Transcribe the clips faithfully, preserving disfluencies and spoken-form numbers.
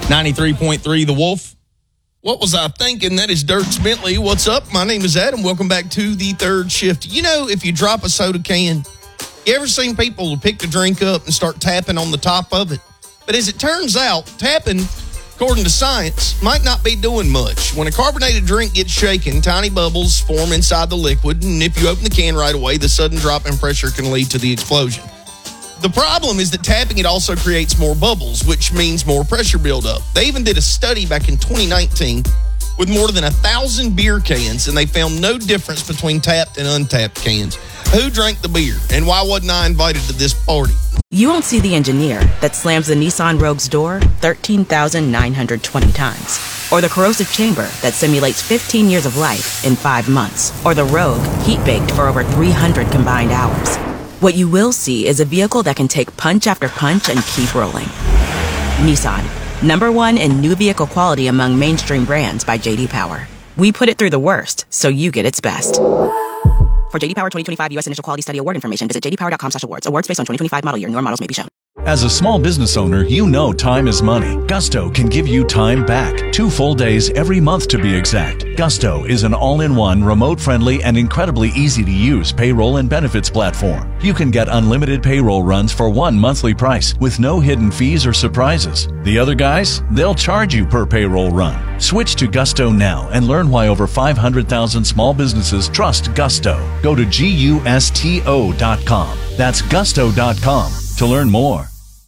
ninety-three point three The Wolf. What was I thinking? That is Dirks Bentley. What's up? My name is Adam. Welcome back to the third shift. You know, if you drop a soda can, you ever seen people pick the drink up and start tapping on the top of it? But as it turns out, tapping, according to science, might not be doing much. When a carbonated drink gets shaken, tiny bubbles form inside the liquid, and if you open the can right away, the sudden drop in pressure can lead to the explosion. The problem is that tapping it also creates more bubbles, which means more pressure buildup. They even did a study back in twenty nineteen with more than a thousand beer cans, and they found no difference between tapped and untapped cans. Who drank the beer, and why wasn't I invited to this party? You won't see the engineer that slams the Nissan Rogue's door thirteen thousand nine hundred twenty times, or the corrosive chamber that simulates fifteen years of life in five months, or the Rogue heat-baked for over three hundred combined hours. What you will see is a vehicle that can take punch after punch and keep rolling. Nissan, number one in new vehicle quality among mainstream brands by J D Power. We put it through the worst, so you get its best. For J D Power twenty twenty-five U S Initial Quality Study Award information, visit j d power dot com slash awards. Awards based on twenty twenty-five model year. Newer models may be shown. As a small business owner, you know time is money. Gusto can give you time back. Two full days every month to be exact. Gusto is an all-in-one, remote-friendly, and incredibly easy-to-use payroll and benefits platform. You can get unlimited payroll runs for one monthly price with no hidden fees or surprises. The other guys, they'll charge you per payroll run. Switch to Gusto now and learn why over five hundred thousand small businesses trust Gusto. Go to gusto dot com. That's gusto dot com to learn more.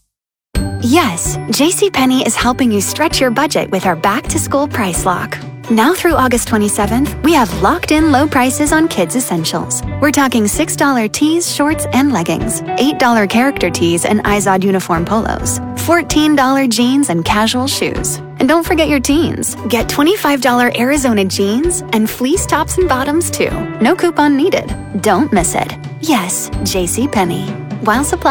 Yes, JCPenney is helping you stretch your budget with our back-to-school price lock. Now through August twenty-seventh, we have locked-in low prices on kids' essentials. We're talking six dollars tees, shorts, and leggings, eight dollars character tees and Izod uniform polos, fourteen dollars jeans and casual shoes. And don't forget your teens. Get twenty-five dollars Arizona jeans and fleece tops and bottoms too. No coupon needed. Don't miss it. Yes, JCPenney. While supply